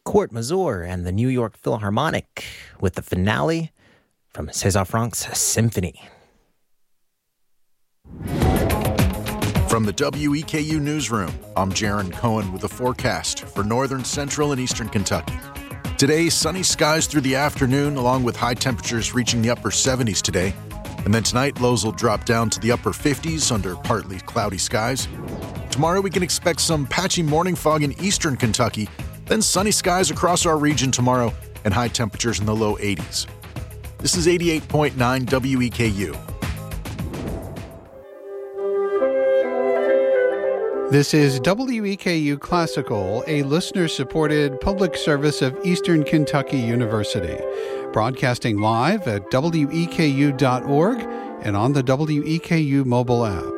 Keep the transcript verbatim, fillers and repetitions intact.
Court Mazur and the New York Philharmonic with the finale from César Franck's Symphony. From the W E K U Newsroom, I'm Jaron Cohen with the forecast for northern, central, and eastern Kentucky. Today, sunny skies through the afternoon, along with high temperatures reaching the upper seventies today. And then tonight, lows will drop down to the upper fifties under partly cloudy skies. Tomorrow, we can expect some patchy morning fog in eastern Kentucky, then sunny skies across our region tomorrow, and high temperatures in the low eighties. This is eighty-eight point nine W E K U. This is W E K U Classical, a listener-supported public service of Eastern Kentucky University, broadcasting live at W E K U dot org and on the W E K U mobile app.